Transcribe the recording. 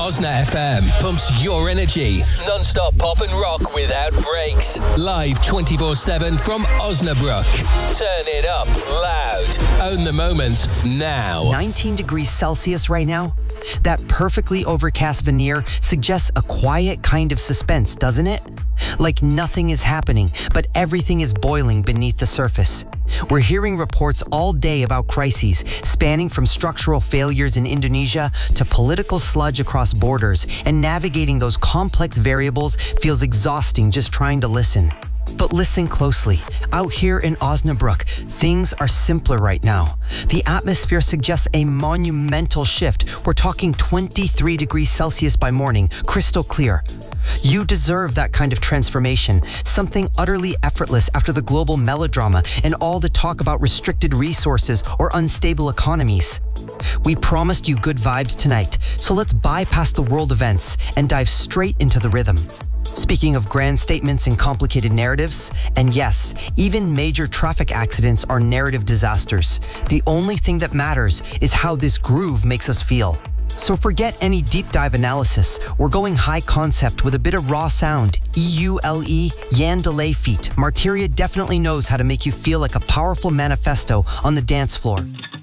Osna FM pumps your energy. Non-stop pop and rock without breaks. Live 24/7 from Osnabrück. Turn it up loud. Own the moment now. 19 degrees Celsius right now? That perfectly overcast veneer suggests a quiet kind of suspense, doesn't it? Like nothing is happening, but everything is boiling beneath the surface. We're hearing reports all day about crises, spanning from structural failures in Indonesia to political sludge across borders, and navigating those complex variables feels exhausting just trying to listen. But listen closely. Out here in Osnabrück, things are simpler right now. The atmosphere suggests a monumental shift. We're talking 23 degrees Celsius by morning, crystal clear. You deserve that kind of transformation, something utterly effortless after the global melodrama and all the talk about restricted resources or unstable economies. We promised you good vibes tonight, so let's bypass the world events and dive straight into the rhythm. Speaking of grand statements and complicated narratives, and yes, even major traffic accidents are narrative disasters. The only thing that matters is how this groove makes us feel. So forget any deep dive analysis. We're going high concept with a bit of raw sound. EULE, Yandelay feet. Martyria definitely knows how to make you feel like a powerful manifesto on the dance floor.